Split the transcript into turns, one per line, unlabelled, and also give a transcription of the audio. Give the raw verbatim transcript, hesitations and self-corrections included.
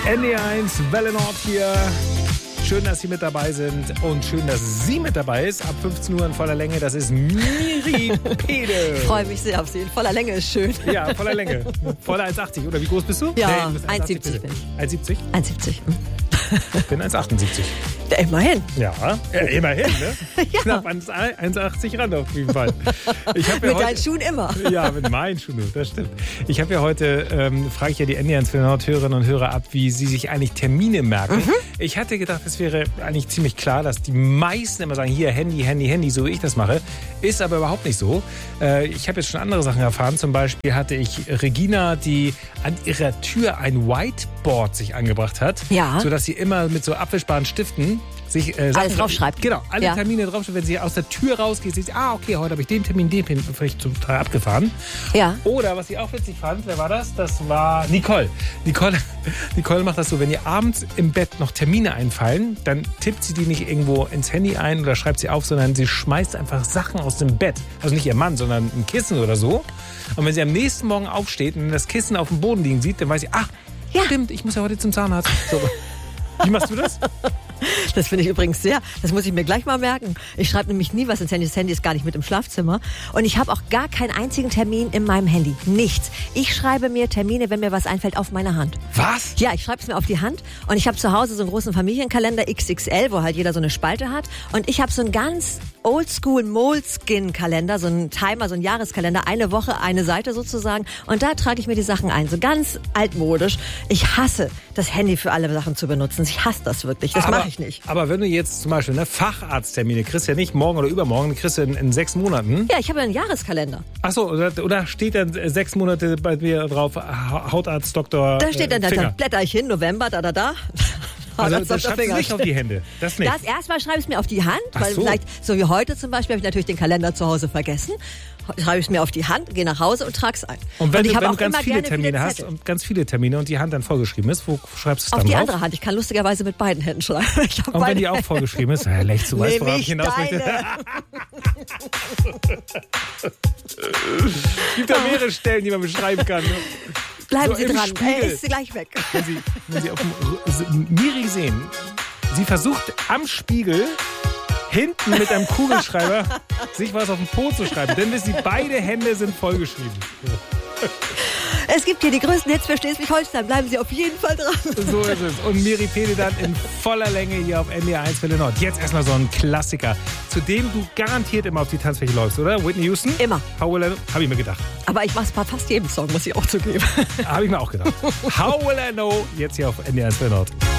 N D eins, Welle Nord hier. Schön, dass Sie mit dabei sind und schön, dass sie mit dabei ist. Ab fünfzehn Uhr in voller Länge, das ist Miri Pede.
Ich freue mich sehr auf Sie. In voller Länge ist schön.
Ja, voller Länge. Voller eins Komma achtzig, oder wie groß bist du?
Ja,
nee,
eins Komma siebzig bin ich.
eins Komma siebzig?
eins Komma siebzig.
Ich bin eins Komma achtundsiebzig.
Ja, immerhin.
Ja, ja immerhin, ne?
Ja.
Knapp ans eins Komma achtzig ran auf jeden Fall. Ich hab ja
mit
heute,
deinen Schuhen immer.
Ja, mit meinen Schuhen, das stimmt. Ich habe ja heute, ähm, frage ich ja die N D eins Welle Nord Hörerinnen und Hörer ab, wie sie sich eigentlich Termine merken. Mhm. Ich hatte gedacht, es wäre eigentlich ziemlich klar, dass die meisten immer sagen, hier Handy, Handy, Handy, so wie ich das mache. Ist aber überhaupt nicht so. Äh, ich habe jetzt schon andere Sachen erfahren. Zum Beispiel hatte ich Regina, die an ihrer Tür ein Whiteboard sich angebracht hat,
ja.
sodass sie immer mit so abwischbaren Stiften sich äh, Sachen,
alles draufschreibt.
Genau, alle
ja.
Termine draufschreibt. Wenn sie aus der Tür rausgeht, sieht sie, ah, okay, heute habe ich den Termin, den Termin, vielleicht total abgefahren.
Ja.
Oder, was ich auch witzig fand, wer war das? Das war Nicole. Nicole, Nicole macht das so, wenn ihr abends im Bett noch Termine einfallen, dann tippt sie die nicht irgendwo ins Handy ein oder schreibt sie auf, sondern sie schmeißt einfach Sachen aus dem Bett. Also nicht ihr Mann, sondern ein Kissen oder so. Und wenn sie am nächsten Morgen aufsteht und das Kissen auf dem Boden liegen sieht, dann weiß sie, ah, ja, stimmt, ich muss ja heute zum Zahnarzt. So. Wie machst du das?
Das finde ich übrigens sehr, das muss ich mir gleich mal merken. Ich schreibe nämlich nie was ins Handy, das Handy ist gar nicht mit im Schlafzimmer. Und ich habe auch gar keinen einzigen Termin in meinem Handy. Nichts. Ich schreibe mir Termine, wenn mir was einfällt, auf meine Hand.
Was?
Ja, ich schreibe es mir auf die Hand. Und ich habe zu Hause so einen großen Familienkalender X X L, wo halt jeder so eine Spalte hat. Und ich habe so einen ganz oldschool Moleskin-Kalender, so einen Timer, so einen Jahreskalender. Eine Woche, eine Seite sozusagen. Und da trage ich mir die Sachen ein. So ganz altmodisch. Ich hasse das Handy für alle Sachen zu benutzen. Ich hasse das wirklich. Das mache ich nicht.
Aber wenn du jetzt zum Beispiel ne, Facharzttermine kriegst, ja nicht morgen oder übermorgen, die kriegst du in, in sechs Monaten.
Ja, ich habe einen Jahreskalender.
Ach so, oder, oder steht dann sechs Monate bei mir drauf, Hautarzt, Doktor
Da steht dann,
äh,
da, da blätter ich hin, November, da, da, da.
Also das schreibst du nicht auf die Hände? Das nicht?
Das erstmal schreibe ich es mir auf die Hand,
Ach
weil
so.
vielleicht, so wie heute zum Beispiel, habe ich natürlich den Kalender zu Hause vergessen. Schreibe ich es mir auf die Hand, gehe nach Hause und trage es ein.
Und wenn
und ich
du, wenn
auch
du ganz viele
gerne
Termine hast
Zettel.
und ganz viele Termine und die Hand dann vollgeschrieben ist, wo schreibst du es
auf
dann
die
drauf?
andere Hand. Ich kann lustigerweise mit beiden Händen schreiben. Ich hab
Und wenn
beide
die auch vollgeschrieben ist, ja, lächst du, weißt
nee,
worauf ich hinaus möchte. Es gibt ja mehrere Stellen, die man beschreiben kann. Ne?
Bleiben
so
Sie dran, er ist gleich weg.
Wenn Sie, wenn Sie auf dem Miri sehen, sie versucht am Spiegel hinten mit einem Kugelschreiber sich was auf den Po zu schreiben. Denn wissen Sie, beide Hände sind vollgeschrieben.
Es gibt hier die größten Hits für Schleswig-Holstein. Bleiben Sie auf jeden Fall dran.
So ist es. Und Miri Pede dann in voller Länge hier auf N D eins Welle Nord. Jetzt erstmal so ein Klassiker, zu dem du garantiert immer auf die Tanzfläche läufst, oder? Whitney Houston?
Immer.
How Will I Know? Hab ich mir gedacht.
Aber ich mache es bei fast jedem Song, muss ich auch zugeben.
Hab ich mir auch gedacht. How Will I Know? Jetzt hier auf N D eins Welle Nord.